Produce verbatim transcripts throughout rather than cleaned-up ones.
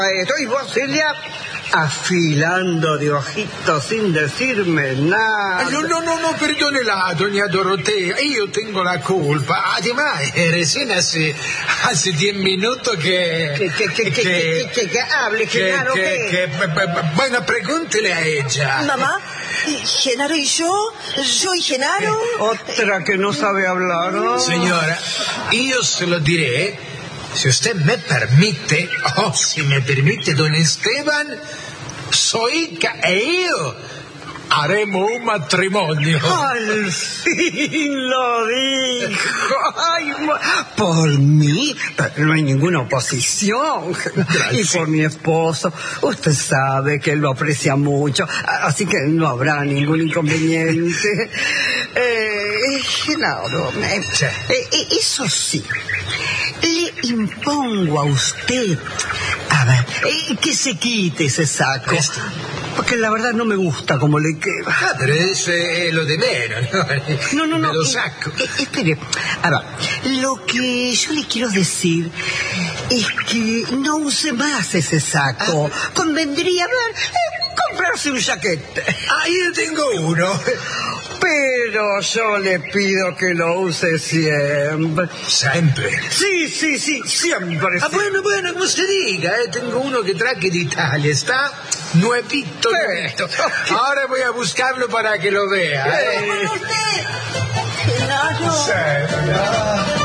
Estoy vos, Celia, afilando de ojitos sin decirme nada. No, no, no, no, perdónela, doña Dorotea, io tengo la colpa. Además, recién hace hace diez minutos que... Que, que, que, que, que, que, que hable, Genaro, que, ¿qué? que, que, bueno, pregúntele a ella. Mamá, ¿Genaro y yo? ¿Yo y Genaro? Otra que no sabe hablar, ¿no? Señora, io se lo diré, si usted me permite, o oh, si me permite, don Esteban, su hija e io haremos un matrimonio. Al fin lo dijo. Ay, por mí no hay ninguna oposición. Gracias. Y por mi esposo, usted sabe que él lo aprecia mucho, así que no habrá ningún inconveniente. Eh, Genaro, eh, sí. eh, eso sí, le impongo a usted, a ver, eh, que se quite ese saco. ¿Esto? Porque la verdad no me gusta como le queda. Ah, pero eso es lo de menos, ¿no? No, no, no. Me lo saco. Eh, eh, espere, a ver, lo que yo le quiero decir es que no use más ese saco. Ah, convendría, a ver, eh, comprarse un chaquete. Ah, yo tengo uno. Pero yo le pido que lo use siempre. ¿Siempre? Sí, sí, sí, siempre. Ah, sí. bueno, bueno, como se diga, eh. Tengo uno que traje de Italia, está nuevito, nuevito. Ahora voy a buscarlo para que lo vea. ¿Eh? ¿Cómo usted? Genaro. Sí,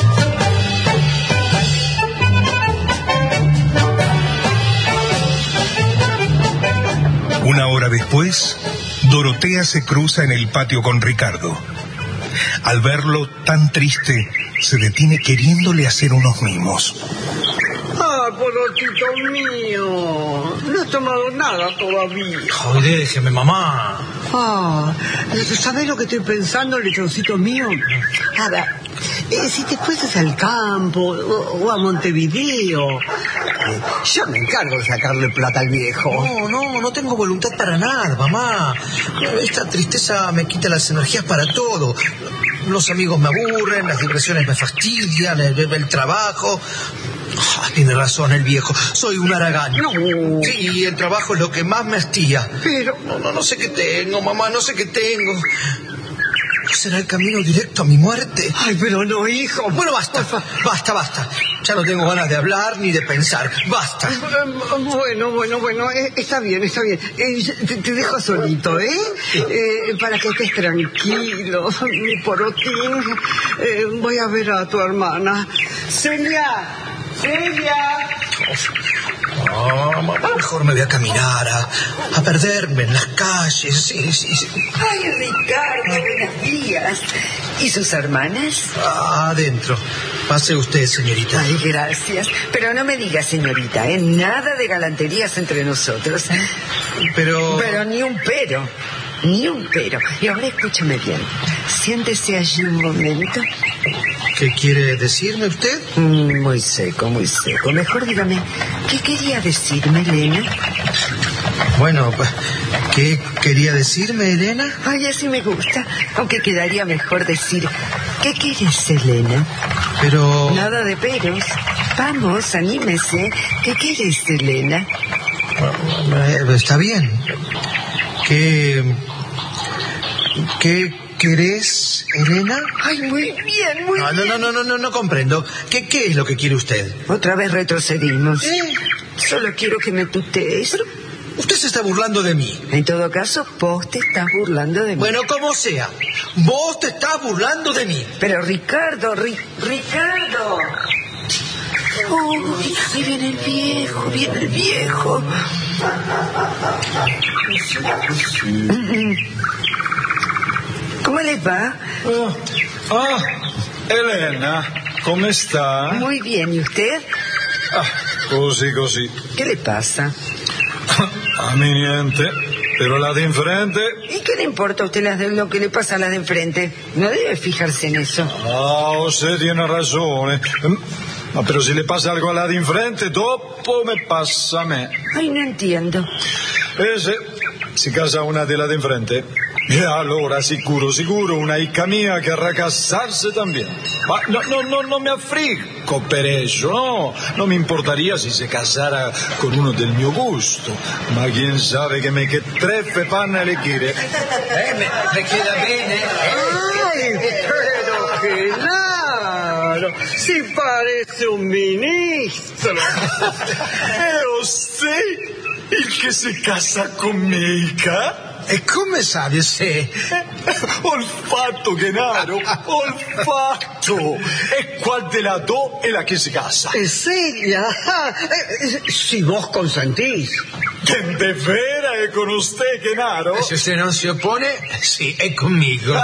Una hora después, Dorotea se cruza en el patio con Ricardo. Al verlo tan triste, se detiene queriéndole hacer unos mimos. Ah, porotito mío, no he tomado nada todavía. Joder, déjeme, mamá. Ah, ¿sabés lo que estoy pensando, lechoncito mío? A ver, eh, si te fueses al campo o, o a Montevideo, eh, yo me encargo de sacarle plata al viejo. No, no, no tengo voluntad para nada, mamá. Esta tristeza me quita las energías para todo. Los amigos me aburren, las diversiones me fastidian, el, el trabajo... Oh, tiene razón el viejo, soy un haragán. No. Sí, y el trabajo es lo que más me hastía. Pero... No, no, no sé qué tengo, mamá, no sé qué tengo. ¿Será el camino directo a mi muerte? Ay, pero no, hijo. Bueno, basta, basta, basta. Ya no tengo ganas de hablar ni de pensar. Basta. Bueno, bueno, bueno, eh, está bien, está bien. Eh, te, te dejo solito, ¿eh? eh para que estés tranquilo, mi porotín. Eh, voy a ver a tu hermana. Celia, Celia. Oh, mamá, mejor me voy a caminar, a, a perderme en las calles, sí, sí, sí. Ay, Ricardo, buenos días. ¿Y sus hermanas? Ah, adentro. Pase usted, señorita. Ay, gracias. Pero no me diga, señorita, ¿eh? Nada de galanterías entre nosotros. Pero... Pero ni un pero. Ni un pero. Y ahora escúcheme bien. Siéntese allí un momento. ¿Qué quiere decirme usted? Mm, muy seco, muy seco. Mejor dígame, ¿qué quería decirme, Elena? Bueno, ¿qué quería decirme, Elena? Ay, así me gusta. Aunque quedaría mejor decir, ¿qué quieres, Elena? Pero... Nada de peros. Vamos, anímese. ¿Qué quieres, Elena? Bueno, está bien. ¿Qué... ¿Qué querés, Elena? Ay, muy bien, muy no, bien. No, no, no, no, no comprendo. ¿Qué, qué es lo que quiere usted? Otra vez retrocedimos. ¿Eh? Solo quiero que me tutees. Pero usted se está burlando de mí. En todo caso, vos te estás burlando de mí. Bueno, como sea. Vos te estás burlando de mí. Pero Ricardo, Ri- Ricardo. Oh, ahí viene el viejo, viene el viejo. ¿Cómo les va? Oh, ah, Elena, come sta? Muy bien, ¿y usted? Ah, così, così. ¿Qué le pasa? A mí niente, pero la de enfrente... ¿Y qué le importa a usted las de lo que le pasa a la de enfrente? No debe fijarse en eso. Ah, usted tiene razón. Ma però se le passa algo a la di enfrente, dopo me passa a me. Ay, no entiendo. E se si casa una de la de enfrente, E allora sicuro, sicuro una hija mía querrá casarse también. Ma no, no, no, no me afliggo per eso, no. No me importaría si se casara con uno del mio gusto. Ma quién sabe che me che treffe panna le quiere. Eh, me, me queda bene. Ay, pero Genaro, si parece un ministro. E usted, il che se casa con me hija? E come sabe se? Olfatto, Genaro, olfatto. E qual de las dos es la que se casa? Es ella. Eh, Si vos consentís. ¿De vera es con usted, Genaro? Se usted non si oppone, sì, è conmigo.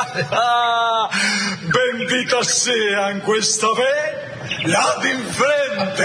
Bendita sean questa vez la de enfrente.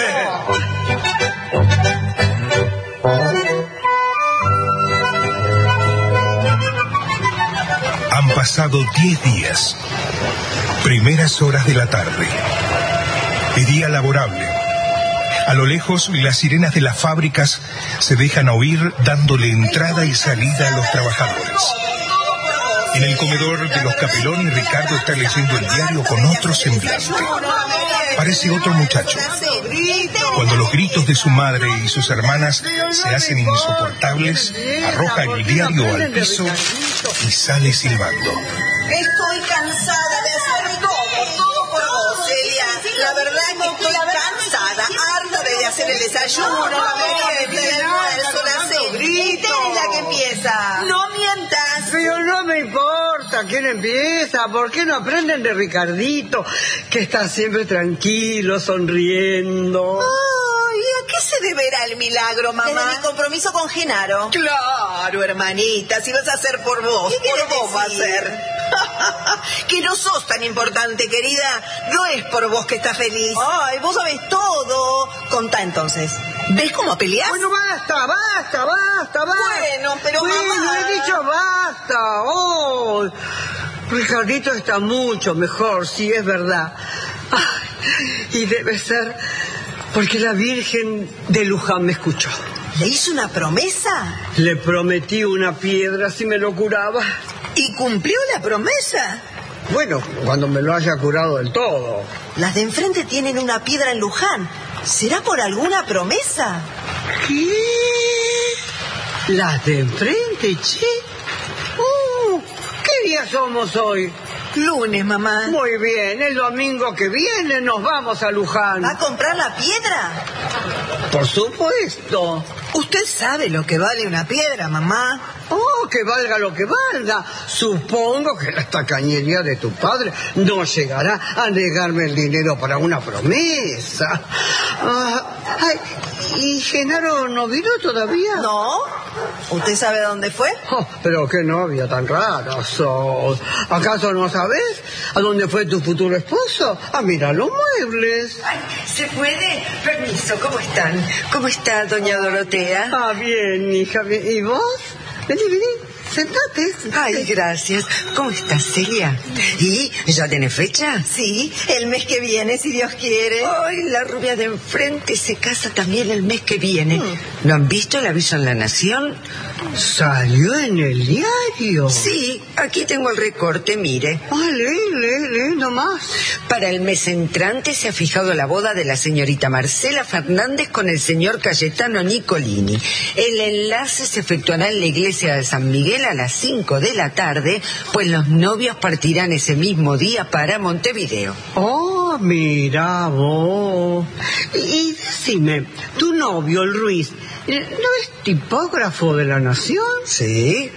Han pasado diez días. Primeras horas de la tarde. Es día laborable. A lo lejos, las sirenas de las fábricas se dejan oír dándole entrada y salida a los trabajadores. En el comedor de los Capeloni, Ricardo está leyendo el diario con otro semblante. Parece otro muchacho. Cuando los gritos de su madre y sus hermanas se hacen insoportables, arroja el diario al piso y sale silbando. Estoy cansada de hacer todo, todo por vos, Celia. La verdad es que estoy cansada, harta de hacer el desayuno, la merienda, el almuerzo, la cena. Y usted es la que empieza. No mientas. Pero no me importa quién empieza. ¿Por qué no aprenden de Ricardito, que está siempre tranquilo, sonriendo? Ay, ¿a qué se deberá el milagro, mamá? Desde mi compromiso con Genaro. Claro, hermanita, si vas a hacer por vos, por vos va a ser. Que no sos tan importante, querida. No es por vos que estás feliz. Ay, vos sabés todo. Contá entonces. ¿Ves cómo peleás? Bueno, basta, basta, basta, basta. Bueno, pero bueno, mamá... he dicho basta. Oh, Ricardito está mucho mejor, sí, es verdad. Ay, y debe ser porque la Virgen de Luján me escuchó. ¿Le hizo una promesa? Le prometí una piedra si me lo curaba. ¿Y cumplió la promesa? Bueno, cuando me lo haya curado del todo. Las de enfrente tienen una piedra en Luján. ¿Será por alguna promesa? ¿Qué? ¿Las de enfrente, che? Uh, ¿qué día somos hoy? Lunes, mamá. Muy bien, el domingo que viene nos vamos a Luján. ¿Va a comprar la piedra? Por supuesto. Usted sabe lo que vale una piedra, mamá. Oh, que valga lo que valga. Supongo que la tacañería de tu padre no llegará a negarme el dinero para una promesa. Ah, ay, ¿y Genaro no vino todavía? No. ¿Usted sabe dónde fue? Oh, pero qué novia tan rara sos. ¿Acaso no sabes a dónde fue tu futuro esposo? A mirar los muebles. Ay, ¿se puede? Permiso, ¿cómo están? ¿Cómo está doña Dorotea? Ah, bien, hija, bien. ¿Y vos? Vení, vení, sentate. Ay, gracias. ¿Cómo estás, Celia? ¿Y ya tiene fecha? Sí, el mes que viene, si Dios quiere. Ay, la rubia de enfrente se casa también el mes que viene. ¿No han visto el aviso en La Nación? ¿Salió en el diario? Sí, aquí tengo el recorte, mire. Ah, lee, lee, lee nomás. Para el mes entrante se ha fijado la boda de la señorita Marcela Fernández con el señor Cayetano Nicolini. El enlace se efectuará en la iglesia de San Miguel a las cinco de la tarde, pues los novios partirán ese mismo día para Montevideo. Oh, mira vos. Y decime, tu novio, el Ruiz, ¿no es tipógrafo de La Nación? Sí.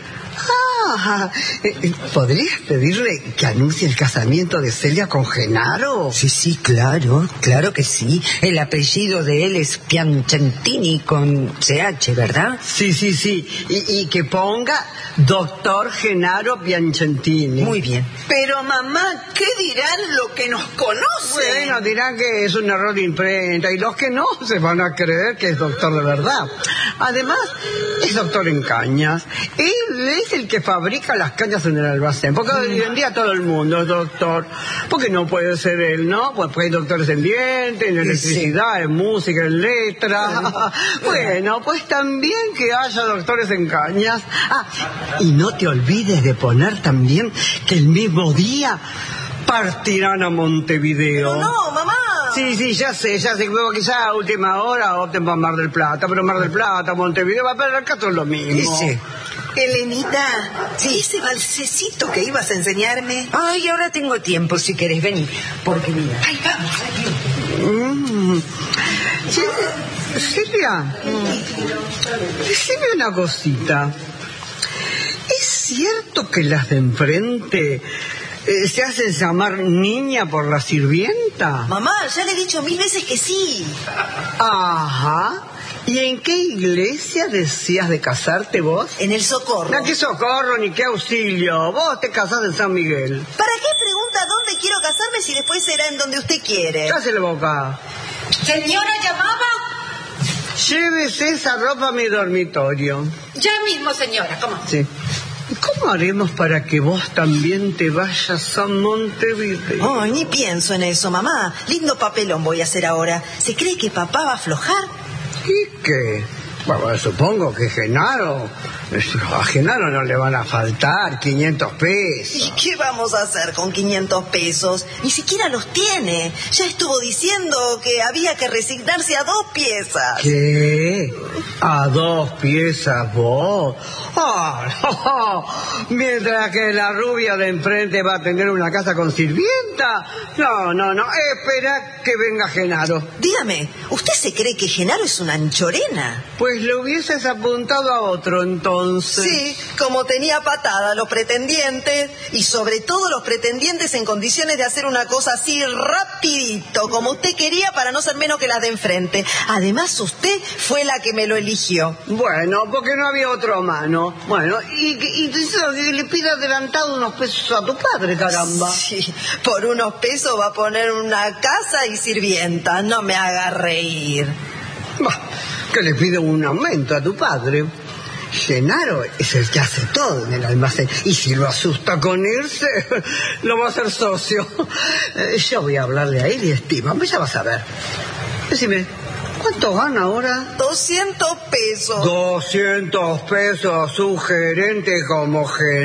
Ah, ¿podrías pedirle que anuncie el casamiento de Celia con Genaro? Sí, sí, claro, claro que sí. El apellido de él es Piacentini con C H, ¿verdad? Sí, sí, sí. Y, y que ponga doctor Genaro Piacentini. Muy bien. Pero, mamá, ¿qué dirán los que nos conocen? Bueno, dirán que es un error de imprenta y los que no se van a creer que es doctor de verdad. Además, es doctor en cañas. Él es el que fabrica fabrica las cañas en el almacén? Porque hoy en día todo el mundo es doctor. ¿Por qué no puede ser él, no? Pues, pues hay doctores en dientes, en electricidad, sí, en música, en letra. Sí. Bueno, pues también que haya doctores en cañas. Ah, y no te olvides de poner también que el mismo día partirán a Montevideo. Pero no, mamá. Sí, sí, ya sé, ya sé, luego quizá a última hora opten por Mar del Plata, pero Mar del Plata, Montevideo, va a perder acá todo lo mismo. Sí. Elenita, ¿sí? Ese balsecito que ibas a enseñarme. Ay, ahora tengo tiempo, si querés, vení, porque mira. Ay, vamos, aquí. Mm. Sí, Silvia, mm. decime una cosita. ¿Es cierto que las de enfrente Eh, ¿se hacen llamar niña por la sirvienta? Mamá, ya le he dicho mil veces que sí. Ajá. ¿Y en qué iglesia decías de casarte vos? En el Socorro. No, qué socorro ni qué auxilio. Vos te casás en San Miguel. ¿Para qué pregunta dónde quiero casarme si después será en donde usted quiere? Cállese la boca. ¿Señora llamaba? Llévese esa ropa a mi dormitorio. Ya mismo, señora, ¿cómo? Sí. ¿Cómo haremos para que vos también te vayas a Montevideo? Ay, ni pienso en eso, mamá. Lindo papelón voy a hacer ahora. ¿Se cree que papá va a aflojar? ¿Y qué? Bueno, supongo que Genaro... A Genaro no le van a faltar quinientos pesos. ¿Y qué vamos a hacer con quinientos pesos? Ni siquiera los tiene. Ya estuvo diciendo que había que resignarse a dos piezas. ¿Qué? ¿A dos piezas vos? Oh, no. Mientras que la rubia de enfrente va a tener una casa con sirvienta. No, no, no. Espera que venga Genaro. Dígame, ¿usted se cree que Genaro es una anchorena? Pues le hubieses apuntado a otro entonces. Sí, como tenía patada los pretendientes, y sobre todo los pretendientes en condiciones de hacer una cosa así rapidito, como usted quería, para no ser menos que las de enfrente. Además, usted fue la que me lo eligió. Bueno, porque no había otro a mano. Bueno, y, y, y le pide adelantado unos pesos a tu padre, caramba. Sí, por unos pesos va a poner una casa y sirvienta. No me haga reír. Bah, que le pide un aumento a tu padre. Genaro es el que hace todo en el almacén. Y si lo asusta con irse, lo va a hacer socio. Eh, yo voy a hablarle a él y estima. Ya vas a ver. Decime, ¿cuánto gana ahora? Doscientos pesos. Doscientos pesos, su gerente como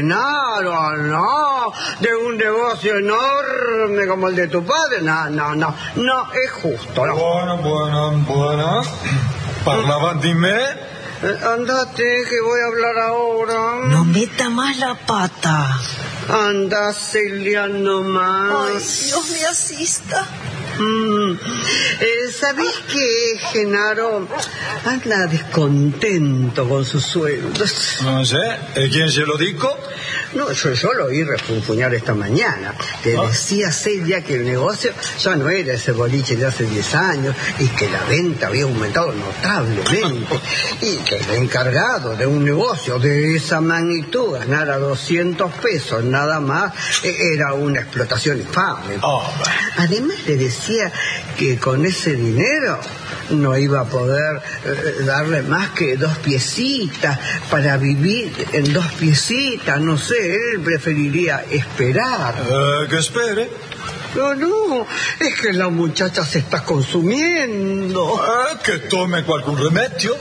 Genaro, no. De un negocio enorme como el de tu padre. No, no, no. No es justo. No. Bueno, bueno, bueno. ¿Parlaban di me? Andate, que voy a hablar ahora. No meta más la pata. Anda, Celia, nomás. Ay, Dios me asista. Mm. Eh, ¿Sabés que Genaro anda descontento con sus sueldos? No sé. ¿Quién se lo dijo? No, yo, yo lo oí refunfuñar esta mañana. Que ¿Ah? Decía Celia que el negocio ya no era ese boliche de hace diez años y que la venta había aumentado notablemente. Y que el encargado de un negocio de esa magnitud ganara doscientos pesos nada más era una explotación infame. Oh. Además le decía que con ese dinero no iba a poder eh, darle más que dos piecitas para vivir en dos piecitas, no sé, él preferiría esperar. Uh, que espere. No, no, es que la muchacha se está consumiendo. Uh, que tome algún remedio.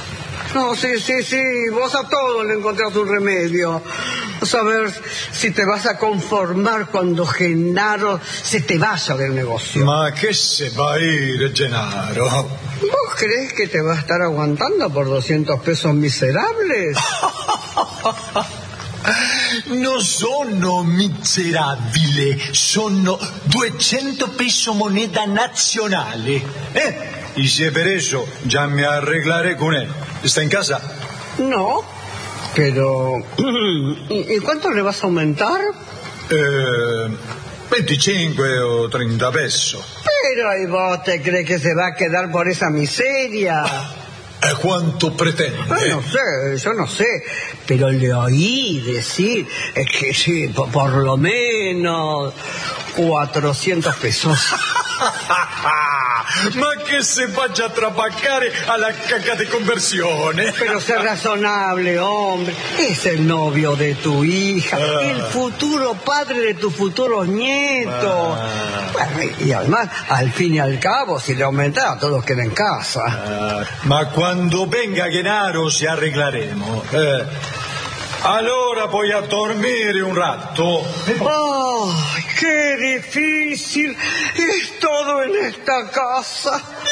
No, sí, sí, sí, vos a todo le encontrás un remedio. A ver si te vas a conformar cuando Genaro se te vaya del negocio. ¿Ma qué se va a ir, Genaro? ¿Vos crees que te va a estar aguantando por doscientos pesos miserables? Non sono miserabile, sono duecento pesos moneda nazionale. Eh? Y si per eso ya me arreglaré con él. ¿Está en casa? No, pero... ¿Y cuánto le vas a aumentar? Eh, veinticinco o treinta pesos. Pero ¿y vos te crees que se va a quedar por esa miseria? ¿Cuánto pretende? Eh, no sé, yo no sé, pero le oí decir eh, que sí, por, por lo menos cuatrocientos pesos. Ma che se vaya a trapacare a la caca de conversione. Pero sé razonable, hombre. Es el novio de tu hija, ah. el futuro padre de tus futuros nietos. Ah. Bueno, y además, al fin y al cabo, si le aumentara, todos quedan en casa. Ah. Ma cuando venga Genaro se arreglaremos. Eh. Allora voy a dormir un rato. ¡Ay, qué difícil es todo en esta casa!